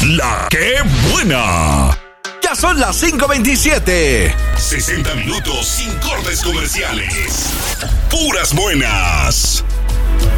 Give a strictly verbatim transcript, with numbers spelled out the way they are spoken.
La Que Buena. Ya son las cinco veintisiete. sesenta minutos sin cortes comerciales. Puras buenas.